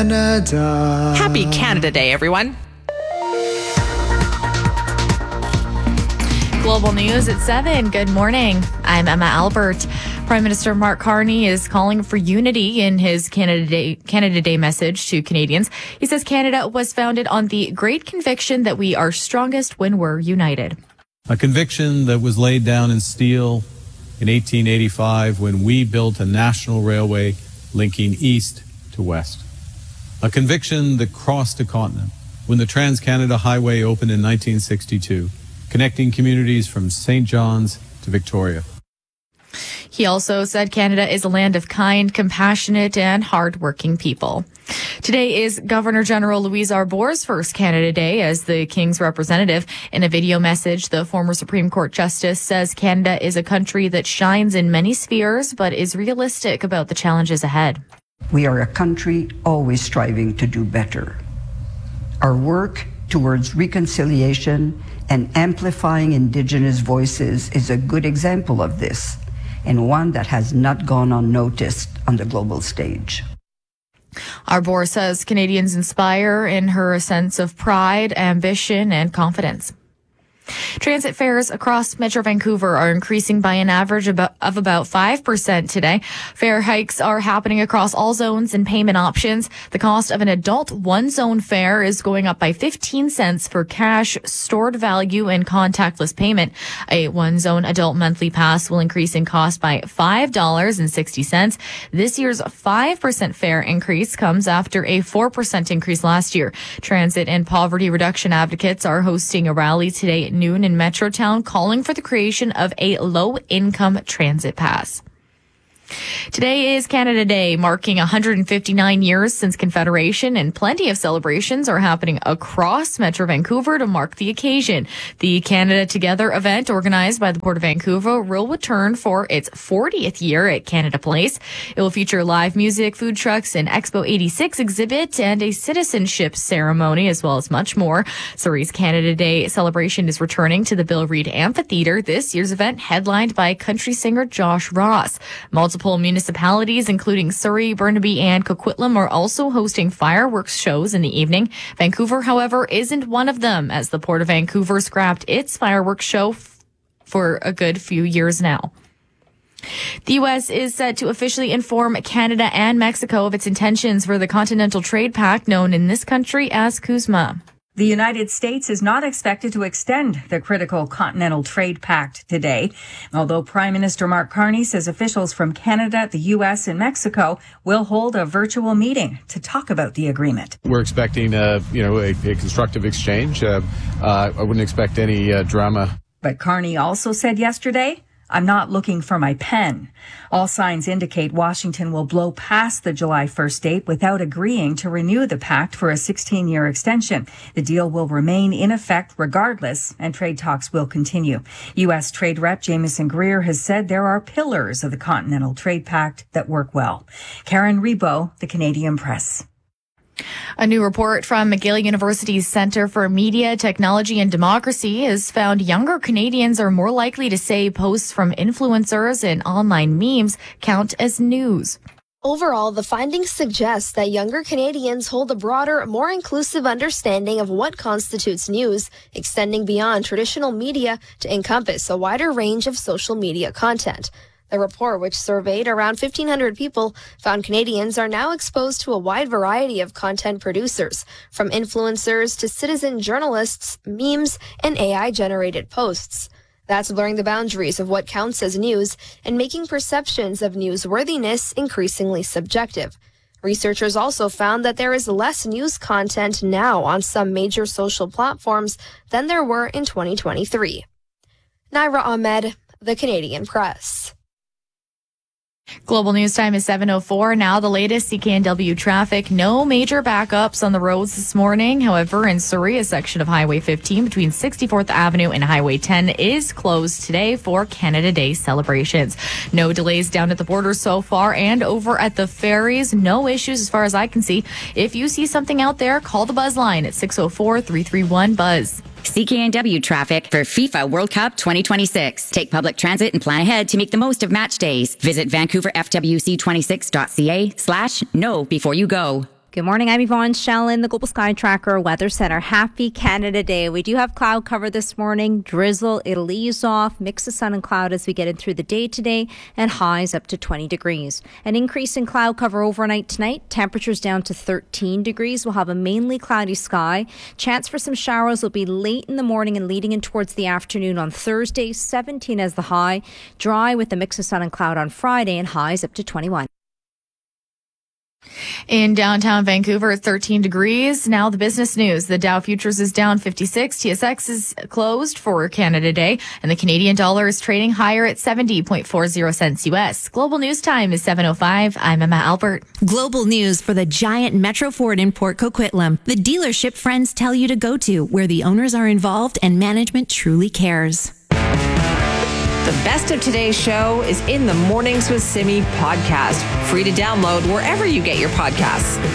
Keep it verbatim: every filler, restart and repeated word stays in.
Canada. Happy Canada Day, everyone. Global News at seven. Good morning. I'm Emma Albert. Prime Minister Mark Carney is calling for unity in his Canada Day, Canada Day message to Canadians. He says Canada was founded on the great conviction that we are strongest when we're united. A conviction that was laid down in steel in eighteen eighty-five when we built a national railway linking east to west. A conviction that crossed a continent when the Trans-Canada Highway opened in nineteen sixty-two, connecting communities from Saint John's to Victoria. He also said Canada is a land of kind, compassionate, and hardworking people. Today is Governor General Louise Arbour's first Canada Day as the King's representative. In a video message, the former Supreme Court Justice says Canada is a country that shines in many spheres, but is realistic about the challenges ahead. We are a country always striving to do better. Our work towards reconciliation and amplifying Indigenous voices is a good example of this, and one that has not gone unnoticed on the global stage. Arbour says Canadians inspire in her a sense of pride, ambition, and confidence. Transit fares across Metro Vancouver are increasing by an average of about five percent today. Fare hikes are happening across all zones and payment options. The cost of an adult one-zone fare is going up by fifteen cents for cash, stored value, and contactless payment. A one-zone adult monthly pass will increase in cost by five dollars and sixty cents. This year's five percent fare increase comes after a four percent increase last year. Transit and poverty reduction advocates are hosting a rally today at noon in Metrotown calling for the creation of a low-income transit pass. Today is Canada Day, marking one hundred fifty-nine years since Confederation, and plenty of celebrations are happening across Metro Vancouver to mark the occasion. The Canada Together event, organized by the Port of Vancouver, will return for its fortieth year at Canada Place. It will feature live music, food trucks, an Expo eighty-six exhibit, and a citizenship ceremony, as well as much more. Surrey's Canada Day celebration is returning to the Bill Reid Amphitheatre. This year's event headlined by country singer Josh Ross. Multiple municipalities, including Surrey, Burnaby, and Coquitlam, are also hosting fireworks shows in the evening. Vancouver, however, isn't one of them, as the Port of Vancouver scrapped its fireworks show f- for a good few years now. The U S is set to officially inform Canada and Mexico of its intentions for the Continental Trade Pact, known in this country as CUSMA. The United States is not expected to extend the critical Continental Trade Pact today, although Prime Minister Mark Carney says officials from Canada, the U S, and Mexico will hold a virtual meeting to talk about the agreement. We're expecting, uh, you know, a, a constructive exchange. Uh, uh, I wouldn't expect any uh, drama. But Carney also said yesterday, I'm not looking for my pen. All signs indicate Washington will blow past the July first date without agreeing to renew the pact for a sixteen-year extension. The deal will remain in effect regardless, and trade talks will continue. U S. Trade Rep Jamieson Greer has said there are pillars of the Continental Trade Pact that work well. Karen Rebo, The Canadian Press. A new report from McGill University's Centre for Media, Technology and Democracy has found younger Canadians are more likely to say posts from influencers and online memes count as news. Overall, the findings suggest that younger Canadians hold a broader, more inclusive understanding of what constitutes news, extending beyond traditional media to encompass a wider range of social media content. The report, which surveyed around fifteen hundred people, found Canadians are now exposed to a wide variety of content producers, from influencers to citizen journalists, memes, and A I-generated posts. That's blurring the boundaries of what counts as news and making perceptions of newsworthiness increasingly subjective. Researchers also found that there is less news content now on some major social platforms than there were in twenty twenty-three. Naira Ahmed, The Canadian Press. Global News Time is seven oh four. Now the latest C K N W traffic. No major backups on the roads this morning. However, in Surrey, a section of Highway fifteen between sixty-fourth Avenue and Highway ten is closed today for Canada Day celebrations. No delays down at the border so far, and over at the ferries, no issues as far as I can see. If you see something out there, call the Buzz line at six oh four, three three one, BUZZ. C K N W traffic for FIFA World Cup twenty twenty-six. Take public transit and plan ahead to make the most of match days. Visit vancouver f w c twenty-six dot c a slash know before you go. Good morning, I'm Yvonne Shell in the Global Sky Tracker Weather Center. Happy Canada Day. We do have cloud cover this morning. Drizzle, it'll ease off. Mix of sun and cloud as we get in through the day today, and highs up to twenty degrees. An increase in cloud cover overnight tonight. Temperatures down to thirteen degrees. We'll have a mainly cloudy sky. Chance for some showers will be late in the morning and leading in towards the afternoon on Thursday. seventeen as the high. Dry with a mix of sun and cloud on Friday, and highs up to twenty-one. In downtown Vancouver, it's thirteen degrees. Now the business news. The Dow Futures is down fifty-six. T S X is closed for Canada Day, and the Canadian dollar is trading higher at seventy point four zero cents U S. Global News Time is seven oh five. I'm Emma Albert. Global news for the giant Metro Ford in Port Coquitlam. The dealership friends tell you to go to, where the owners are involved and management truly cares. The best of today's show is in the Mornings with Simi podcast, free to download wherever you get your podcasts.